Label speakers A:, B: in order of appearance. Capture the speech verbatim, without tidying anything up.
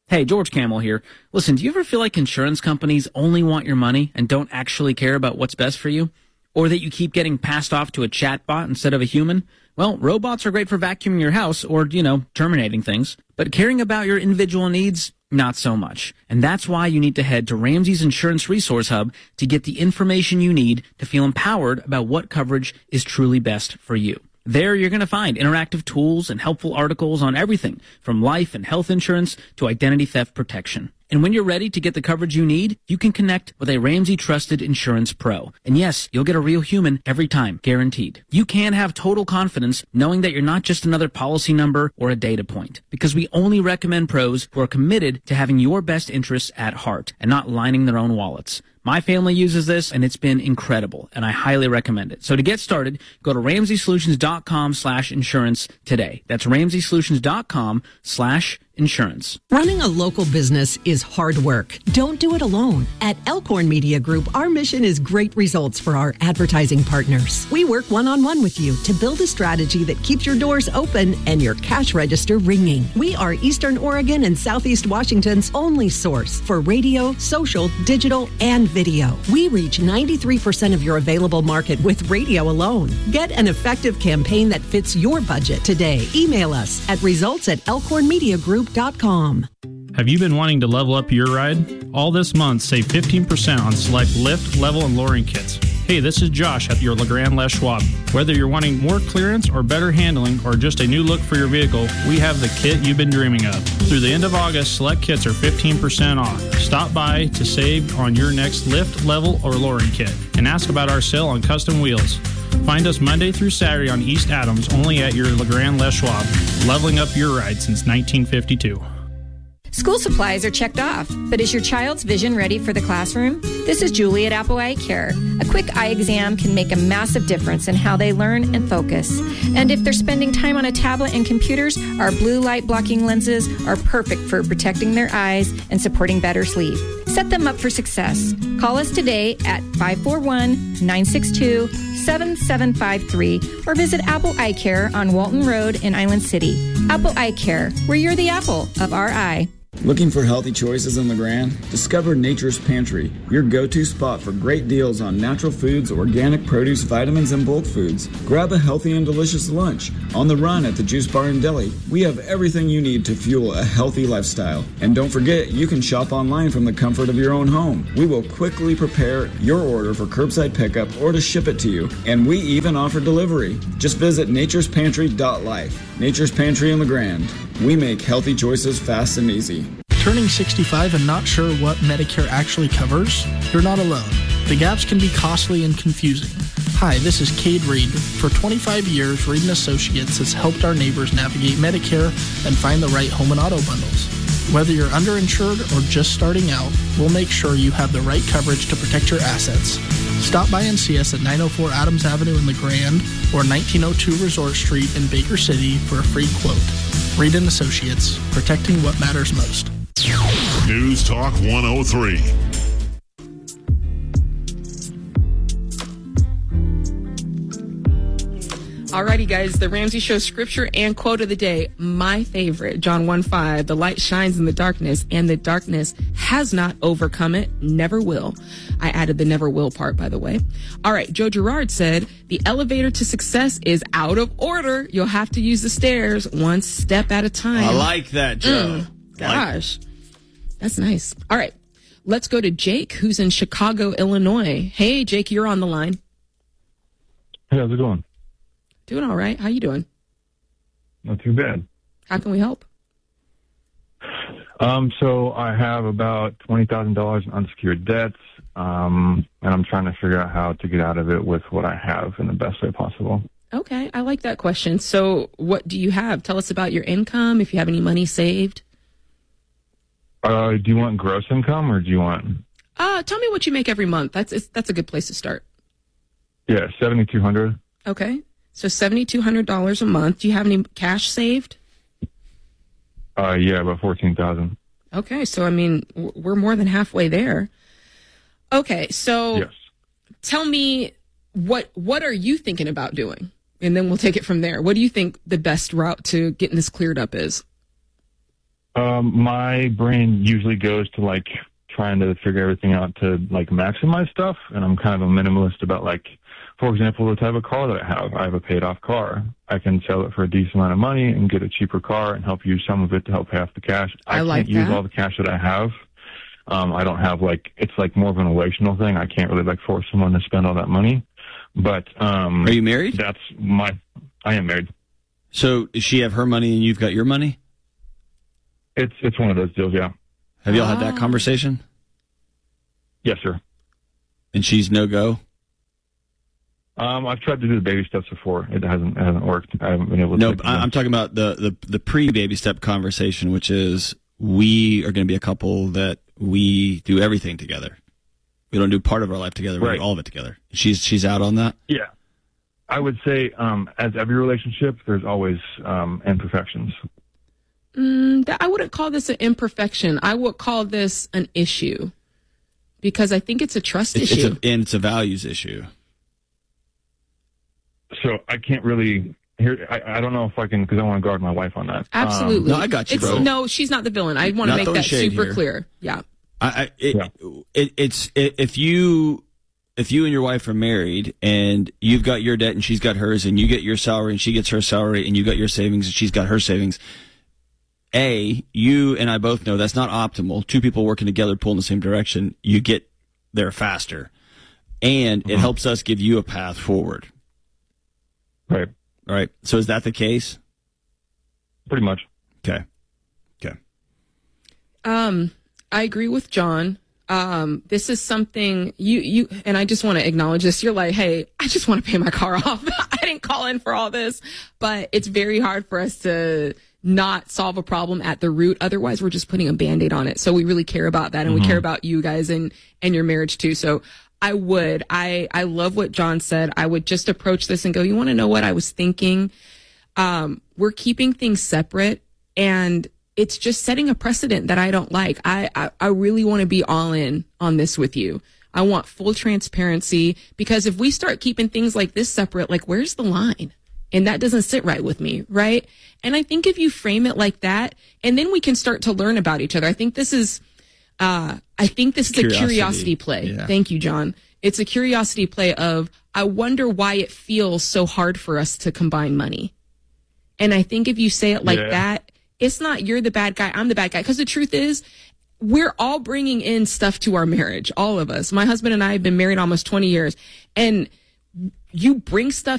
A: Hey, George Camel here. Listen, do you ever feel like insurance companies only want your money and don't actually care about what's best for you? Or that you keep getting passed off to a chatbot instead of a human? Well, robots are great for vacuuming your house or, you know, terminating things. But caring about your individual needs, not so much. And that's why you need to head to Ramsey's Insurance Resource Hub to get the information you need to feel empowered about what coverage is truly best for you. There you're going to find interactive tools and helpful articles on everything from life and health insurance to identity theft protection. And when you're ready to get the coverage you need, you can connect with a Ramsey Trusted Insurance Pro. And yes, you'll get a real human every time, guaranteed. You can have total confidence knowing that you're not just another policy number or a data point, because we only recommend pros who are committed to having your best interests at heart and not lining their own wallets. My family uses this, and it's been incredible, and I highly recommend it. So to get started, go to ramsey solutions dot com slash insurance today. That's ramsey solutions dot com slash insurance.
B: Running a local business is hard work. Don't do it alone. At Elkhorn Media Group, our mission is great results for our advertising partners. We work one-on-one with you to build a strategy that keeps your doors open and your cash register ringing. We are Eastern Oregon and Southeast Washington's only source for radio, social, digital, and video. We reach ninety-three percent of your available market with radio alone. Get an effective campaign that fits your budget today. Email us at results at elkhorn media group dot com.
C: Have you been wanting to level up your ride? All this month, save fifteen percent on select lift, level, and lowering kits. Hey, this is Josh at your LeGrand Les Schwab. Whether you're wanting more clearance or better handling or just a new look for your vehicle, we have the kit you've been dreaming of. Through the end of August, select kits are fifteen percent off. Stop by to save on your next lift, level, or lowering kit and ask about our sale on custom wheels. Find us Monday through Saturday on East Adams, only at your LeGrand Les Schwab, leveling up your ride since nineteen fifty-two.
D: School supplies are checked off, but is your child's vision ready for the classroom? This is Julie at Apple Eye Care. A quick eye exam can make a massive difference in how they learn and focus. And if they're spending time on a tablet and computers, our blue light blocking lenses are perfect for protecting their eyes and supporting better sleep. Set them up for success. Call us today at five four one, nine six two, seven seven five three or visit Apple Eye Care on Walton Road in Island City. Apple Eye Care, where you're the apple of our eye.
E: Looking for healthy choices in LeGrand? Discover Nature's Pantry, your go-to spot for great deals on natural foods, organic produce, vitamins, and bulk foods. Grab a healthy and delicious lunch. On the run at the Juice Bar and Deli, we have everything you need to fuel a healthy lifestyle. And don't forget, you can shop online from the comfort of your own home. We will quickly prepare your order for curbside pickup or to ship it to you. And we even offer delivery. Just visit natures pantry dot life. Nature's Pantry in LeGrand. We make healthy choices fast and easy.
F: Turning sixty-five and not sure what Medicare actually covers? You're not alone. The gaps can be costly and confusing. Hi, this is Cade Reed. For twenty-five years, Reed and Associates has helped our neighbors navigate Medicare and find the right home and auto bundles. Whether you're underinsured or just starting out, we'll make sure you have the right coverage to protect your assets. Stop by and see us at nine oh four Adams Avenue in LeGrand or nineteen oh two Resort Street in Baker City for a free quote. Reed and Associates, protecting what matters most.
G: News Talk one oh three.
H: Alrighty, guys, the Ramsey Show scripture and quote of the day. My favorite, John one five, the light shines in the darkness, and the darkness has not overcome it, never will. I added the never will part, by the way. All right, Joe Girard said, the elevator to success is out of order. You'll have to use the stairs one step at a time.
I: I like that, Joe.
H: Mm, gosh, like. That's nice. All right, let's go to Jake, who's in Chicago, Illinois. Hey, Jake, you're on the line.
J: Hey, how's it going?
H: Doing all right. How you doing?
J: Not too bad.
H: How can we help?
J: Um, so I have about twenty thousand dollars in unsecured debts, um, and I'm trying to figure out how to get out of it with what I have in the best way possible.
H: Okay, I like that question. So what do you have? Tell us about your income, if you have any money saved.
J: Uh, do you want gross income, or do you want...
H: Uh, tell me what you make every month. That's that's a good place to start.
J: Yeah, seventy-two hundred dollars.
H: Okay. So seven thousand two hundred dollars a month. Do you have any cash saved?
J: Uh, yeah, about fourteen thousand dollars.
H: Okay, so I mean, we're more than halfway there. Okay, so
J: yes.
H: Tell me, what what are you thinking about doing? And then we'll take it from there. What do you think the best route to getting this cleared up is?
J: Um, my brain usually goes to like trying to figure everything out to like maximize stuff, and I'm kind of a minimalist about like, for example, the type of car that I have. I have a paid off car. I can sell it for a decent amount of money and get a cheaper car and help use some of it to help pay off the cash. I,
H: I like
J: can't use
H: that.
J: all the cash that I have. Um, I don't have like, it's like more of an relational thing. I can't really like force someone to spend all that money. But um,
I: are you married?
J: That's my. I am married.
I: So does she have her money and you've got your money?
J: It's it's one of those deals, yeah.
I: Have y'all had that conversation?
J: Yes, sir.
I: And she's no go.
J: Um, I've tried to do the baby steps before. It hasn't it hasn't worked. I haven't been able to.
I: No, I'm talking about the the, the pre baby step conversation, which is we are going to be a couple that we do everything together. We don't do part of our life together. We
J: Right.
I: do all of it together. She's she's out on that.
J: Yeah. I would say, um, as every relationship, there's always um, imperfections.
H: Mm, that, I wouldn't call this an imperfection. I would call this an issue because I think it's a trust
I: It's,
H: issue.
I: it's a, and it's a values issue.
J: So I can't really. Here, I, I don't know if I can because I want to guard my wife on that.
H: Absolutely.
I: no, I got you,
H: It's,
I: bro.
H: no, she's not the villain. I want to
I: Not
H: make
I: throwing
H: that
I: shade
H: super
I: here.
H: clear. Yeah.
I: I, I it, it, it's it, if you if you and your wife are married and you've got your debt and she's got hers and you get your salary and she gets her salary and you got your savings and she's got her savings. A, you and I both know that's not optimal. Two people working together pull in the same direction, you get there faster. And it helps us give you a path forward.
J: Right.
I: All right. So is that the case?
J: Pretty much.
I: Okay. Okay.
H: Um, I agree with John. Um, this is something you, you, and I just want to acknowledge this. You're like, hey, I just want to pay my car off. I didn't call in for all this, but it's very hard for us to not solve a problem at the root. Otherwise, we're just putting a Band-Aid on it. So we really care about that. And
K: Mhm.
H: we care about you guys and, and your marriage too. So I would, I, I love what John said. I would just approach this and go, you want to know what I was thinking? Um, we're keeping things separate and it's just setting a precedent that I don't like. I, I, I really want to be all in on this with you. I want full transparency because if we start keeping things like this separate, like where's the line? And that doesn't sit right with me, right? And I think if you frame it like that, and then we can start to learn about each other. I think this is, uh, I think this is
I: Curiosity.
H: a curiosity play.
I: Yeah.
H: Thank you, John. It's a curiosity play of, I wonder why it feels so hard for us to combine money. And I think if you say it like
K: Yeah.
H: that, it's not you're the bad guy, I'm the bad guy. Because the truth is, we're all bringing in stuff to our marriage, all of us. My husband and I have been married almost twenty years. And you bring stuff